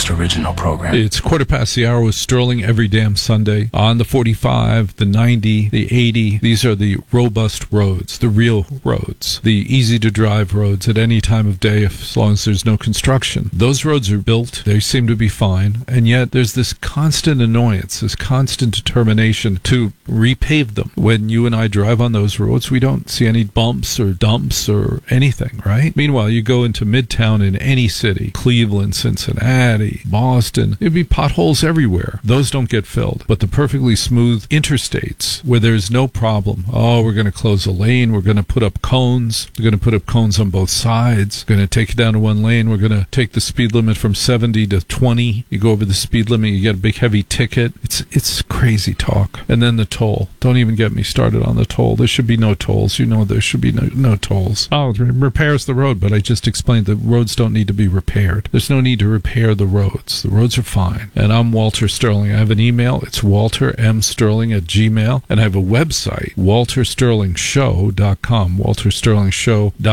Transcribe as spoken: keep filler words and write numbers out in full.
most original program. It's quarter past the hour with Sterling every damn Sunday. On the forty-five, the ninety, the eighty, these are the robust roads, the real roads, the easy-to-drive roads at any time of day as long as there's no construction. Those roads are built, they seem to be fine, and yet there's this constant annoyance, this constant determination to repave them. When you and I drive on those roads, we don't see any bumps or dumps or anything, right? Meanwhile, you go into Midtown in any city, Cleveland, Cincinnati, Boston, there'd be potholes everywhere. Those don't get filled. But the perfectly smooth interstates where there's no problem, oh, we're going to close a lane, we're going to put up cones, we're going to put up cones on both sides, we're going to take it down to one lane, we're going to take the speed limit from seventy to twenty, you go over the speed limit, you get a big heavy ticket. It's it's crazy talk. And then the toll. Don't even get me started on the toll. There should be no tolls. You know there should be no, no tolls. Oh, it repairs the road, but I just explained that roads don't need to be repaired. There's no need to repair the roads. The roads are fine. And I'm Walter Sterling. I have an email. It's walter m sterling at gmail. And I have a website, walter sterling show dot com, walter sterling show dot com.